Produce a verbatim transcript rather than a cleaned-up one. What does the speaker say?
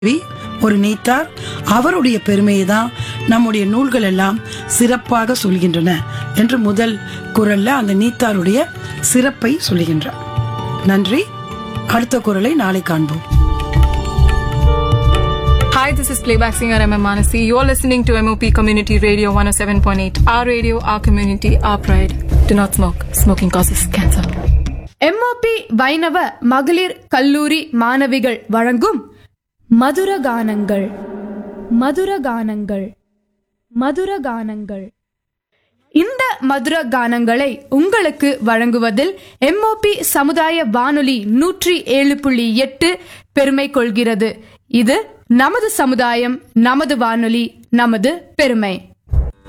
ஒரு நீத்தார் அவருடைய பெருமையை தான் நம்முடைய நூல்கள் எல்லாம் சிறப்பாக சொல்கின்றன என்று முதல் குறள்ல அந்த நீத்தாருடைய சிறப்பை சொல்லுகின்றார். நன்றி. அடுத்த குறளை நாளை காண்போம். Hi, this is playback singer M M Manasi. You're listening to M O P Community Radio one oh seven point eight. Our radio, our community, our pride. Do not smoke. Smoking causes cancer. M O P வைணவ மகளிர் கல்லூரி மாணவிகள் வழங்கும் மதுர கானங்கள் மதுர கானங்கள் மதுர கானங்கள். இந்த மதுர கானங்களை உங்களுக்கு வழங்குவதில் எம் ஓ பி சமுதாய வானொலி நூற்றி ஏழு புள்ளி எட்டு பெருமை கொள்கிறது. இது நமது சமுதாயம், நமது வானொலி, நமது பெருமை.